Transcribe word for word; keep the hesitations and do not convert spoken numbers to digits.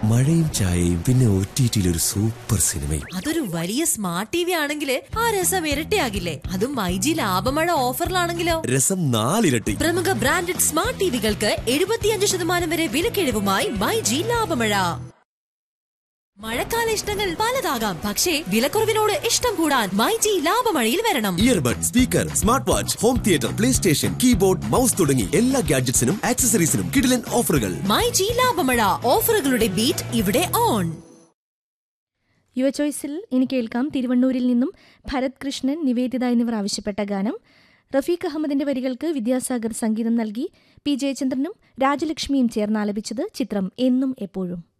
മഴയും ചായയും പിന്നെ ഒ ടി ടിയിൽ ഒരു സൂപ്പർ സിനിമയും. അതൊരു വലിയ സ്മാർട്ട് ടി വി ആണെങ്കിൽ ആ രസം ഇരട്ടിയാകില്ലേ? അതും മൈജി ലാഭമഴ ഓഫറിലാണെങ്കിലോ രസം നാലിരട്ടി. പ്രമുഖ ബ്രാൻഡഡ് സ്മാർട്ട് ടിവികൾക്ക് എഴുപത്തിയഞ്ച് ശതമാനം വരെ വിലക്കിഴിവുമായി മൈജി ലാഭമഴ. മഴക്കാല ഇഷ്ടങ്ങൾ പലതാകാം, പക്ഷേ വിലക്കുറവിനോട് ഇഷ്ടം കൂടാൻ മൈജി ലാഭമഴയിൽ വരണം. Earbud, speaker, smart watch, home theatre, play station, keyboard, mouse തുടങ്ങി എല്ലാ ഗാഡ്ജറ്റ്സിനും ആക്സസറീസിനും കിടിലൻ ഓഫറുകൾ. മൈജി ലാഭമഴ, ഓഫറുകളുടെ ബീറ്റ് ഇവിടെ ഓൺ. യുവ ചോയ്സിൽ ഇനി കേൾക്കാം തിരുവണ്ണൂരിൽ നിന്നും ഭരത് കൃഷ്ണൻ, നിവേദിത എന്നിവർ ആവശ്യപ്പെട്ട ഗാനം. റഫീഖ് അഹമ്മദിന്റെ വരികൾക്ക് വിദ്യാസാഗർ സംഗീതം നൽകി. പി ജയചന്ദ്രനും രാജലക്ഷ്മിയും ചേർന്ന് ആലപിച്ചത്. ചിത്രം എന്നും എപ്പോഴും.